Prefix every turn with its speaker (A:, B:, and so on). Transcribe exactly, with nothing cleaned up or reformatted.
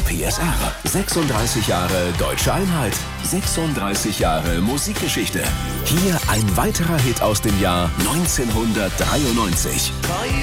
A: P S R. sechsunddreißig Jahre Deutsche Einheit. sechsunddreißig Jahre Musikgeschichte. Hier ein weiterer Hit aus dem Jahr neunzehnhundertdreiundneunzig.